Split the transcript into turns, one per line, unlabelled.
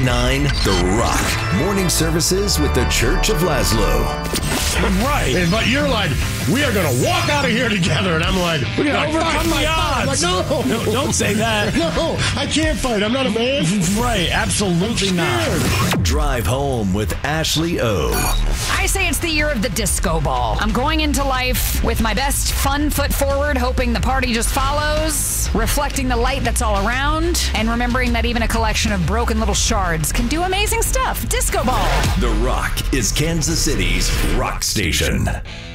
98.9 The Rock. Morning services with the Church of Laszlo.
Right. But you're like, we are going to walk out of here together. And I'm like, we're going to overcome the odds. I'm like,
No, don't say that.
No, I can't fight. I'm not a man.
Right, absolutely not.
Drive home with Ashley O.
I say it's the year of the disco ball. I'm going into life with my best fun foot forward, hoping the party just follows, reflecting the light that's all around, and remembering that even a collection of broken little shards can do amazing stuff. Disco ball.
The Rock is Kansas City's rock station.